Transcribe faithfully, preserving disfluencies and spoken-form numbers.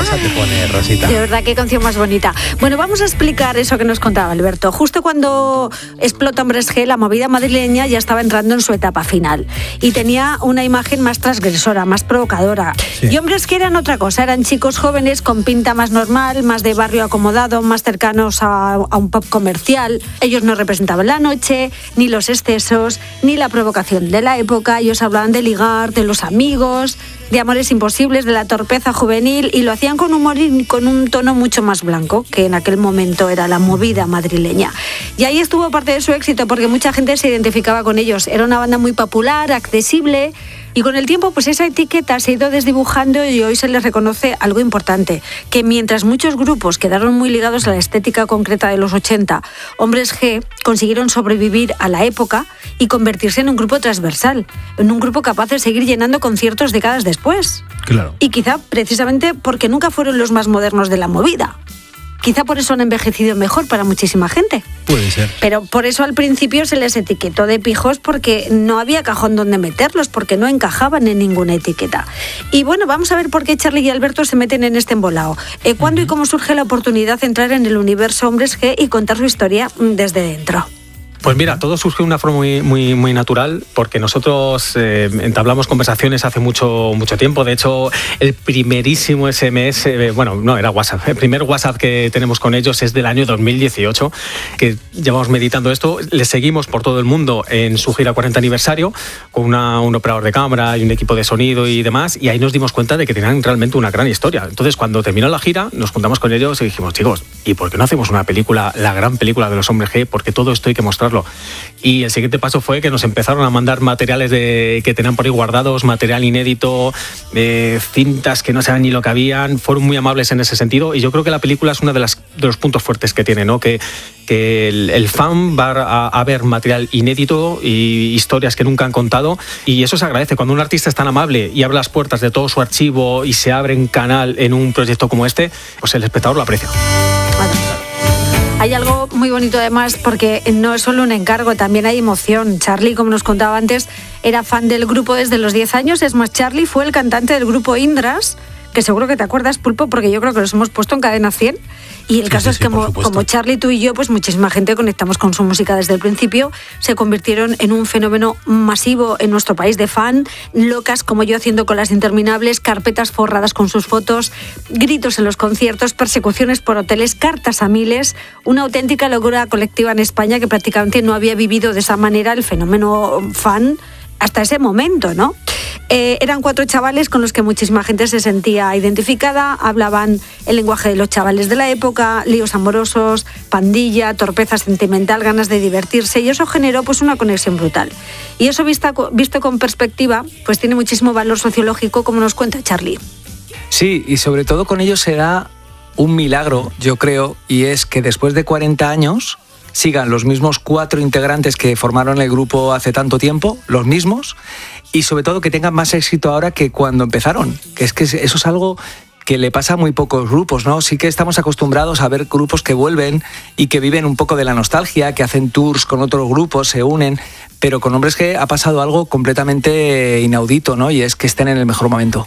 esa te pone, Rosita. De verdad, qué canción más bonita. Bueno, vamos a explicar eso que nos contaba Alberto. Justo cuando explota Hombres G, la movida madrileña ya estaba entrando en su etapa final y tenía una imagen más transgresora, más provocadora. Sí. Y Hombres G eran otra cosa, eran chicos jóvenes con pinta más normal, más de barrio acomodado, más cercanos a, a un pop comercial. Ellos no representaban la noche, ni los excesos, ni la provocación de la época. Ellos hablaban de ligar, de los amigos, de amores imposibles, de la torpeza juvenil, y lo hacían con humor y con un tono mucho más blanco, que en aquel momento era la movida madrileña. Y ahí estuvo parte de su éxito, porque mucha gente se identificaba con ellos. Era una banda muy popular, accesible, y con el tiempo pues esa etiqueta se ha ido desdibujando y hoy se les reconoce algo importante, que mientras muchos grupos quedaron muy ligados a la estética concreta de los ochenta, Hombres G consiguieron sobrevivir a la época y convertirse en un grupo transversal, en un grupo capaz de seguir llenando conciertos décadas después. Claro. Y quizá precisamente porque nunca fueron los más modernos de la movida. Quizá por eso han envejecido mejor para muchísima gente. Puede ser. Pero por eso al principio se les etiquetó de pijos, porque no había cajón donde meterlos, porque no encajaban en ninguna etiqueta. Y bueno, vamos a ver por qué Charly y Alberto se meten en este embolado. Eh, ¿Cuándo uh-huh. y cómo surge la oportunidad de entrar en el universo Hombres G y contar su historia desde dentro? Pues mira, todo surge de una forma muy, muy, muy natural, porque nosotros eh, entablamos conversaciones hace mucho, mucho tiempo. De hecho, el primerísimo ese eme ese, eh, bueno, no, era WhatsApp. El primer WhatsApp que tenemos con ellos es del año dos mil dieciocho, que llevamos meditando esto. Les seguimos por todo el mundo en su gira cuarenta aniversario, con una, un operador de cámara y un equipo de sonido y demás, y ahí nos dimos cuenta de que tenían realmente una gran historia. Entonces, cuando terminó la gira, nos juntamos con ellos y dijimos, chicos, ¿y por qué no hacemos una película, la gran película de los Hombres G? Porque todo esto hay que mostrarlo. Y el siguiente paso fue que nos empezaron a mandar materiales de, que tenían por ahí guardados, material inédito, eh, cintas que no sabían ni lo que habían. Fueron muy amables en ese sentido, y yo creo que la película es uno de, las, de los puntos fuertes que tiene, ¿no? Que, que el, el fan va a, a ver material inédito y historias que nunca han contado, y eso se agradece. Cuando un artista es tan amable y abre las puertas de todo su archivo y se abre en canal en un proyecto como este, pues el espectador lo aprecia. Hay algo muy bonito además, porque no es solo un encargo, también hay emoción. Charly, como nos contaba antes, era fan del grupo desde los diez años. Es más, Charly fue el cantante del grupo Indras, que seguro que te acuerdas, Pulpo, porque yo creo que los hemos puesto en Cadena cien. Y el sí, caso sí, es que sí, como, como Charly, tú y yo, pues muchísima gente conectamos con su música desde el principio. Se convirtieron en un fenómeno masivo en nuestro país de fan, locas como yo haciendo colas interminables, carpetas forradas con sus fotos, gritos en los conciertos, persecuciones por hoteles, cartas a miles, una auténtica locura colectiva en España que prácticamente no había vivido de esa manera el fenómeno fan hasta ese momento, ¿no? Eh, eran cuatro chavales con los que muchísima gente se sentía identificada, hablaban el lenguaje de los chavales de la época, líos amorosos, pandilla, torpeza sentimental, ganas de divertirse, y eso generó pues una conexión brutal. Y eso vista, visto con perspectiva, pues tiene muchísimo valor sociológico, como nos cuenta Charly. Sí, y sobre todo con ellos se da un milagro, yo creo, y es que después de cuarenta años sigan los mismos cuatro integrantes que formaron el grupo hace tanto tiempo, los mismos, y sobre todo que tengan más éxito ahora que cuando empezaron, que es que eso es algo que le pasa a muy pocos grupos, ¿no? Sí que estamos acostumbrados a ver grupos que vuelven y que viven un poco de la nostalgia, que hacen tours con otros grupos, se unen, pero con Hombres G ha pasado algo completamente inaudito, ¿no? Y es que estén en el mejor momento.